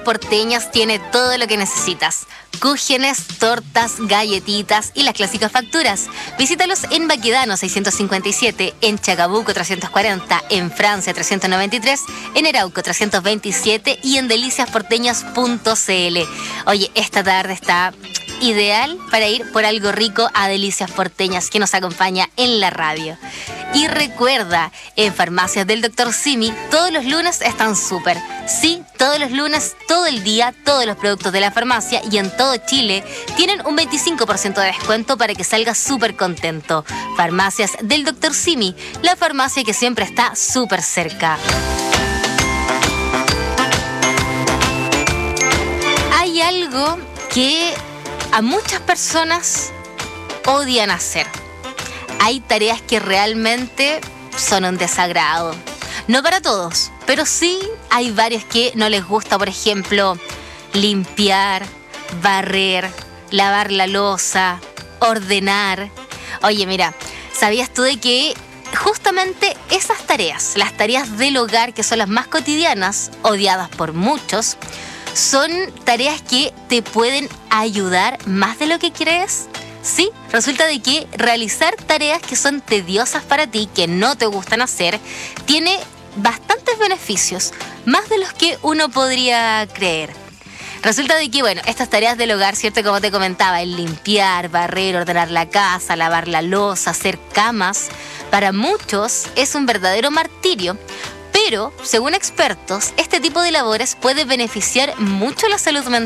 Porteñas tiene todo lo que necesitas. Cúgenes, tortas, galletitas y las clásicas facturas. Visítalos en Baquedano 657, en Chacabuco 340, en Francia 393, en Arauco 327 y en deliciasporteñas.cl. Oye, esta tarde está ideal para ir por algo rico a Delicias Porteñas, que nos acompaña en la radio. Y recuerda, en Farmacias del Dr. Simi, todos los lunes están súper. Sí, todos los lunes, todo el día, todos los productos de la farmacia y en todo Chile tienen un 25% de descuento para que salgas súper contento. Farmacias del Dr. Simi, la farmacia que siempre está súper cerca. Hay algo que a muchas personas odian hacer. Hay tareas que realmente son un desagrado. No para todos, pero sí hay varios que no les gusta, por ejemplo, limpiar, barrer, lavar la loza, ordenar. Oye, mira, ¿sabías tú de que justamente esas tareas, las tareas del hogar, que son las más cotidianas, odiadas por muchos, son tareas que te pueden ayudar más de lo que crees? Sí, resulta de que realizar tareas que son tediosas para ti, que no te gustan hacer, tiene bastantes beneficios, más de los que uno podría creer. Resulta de que, bueno, estas tareas del hogar, ¿cierto? Como te comentaba, el limpiar, barrer, ordenar la casa, lavar la loza, hacer camas, para muchos es un verdadero martirio. Pero, según expertos, este tipo de labores puede beneficiar mucho la salud mental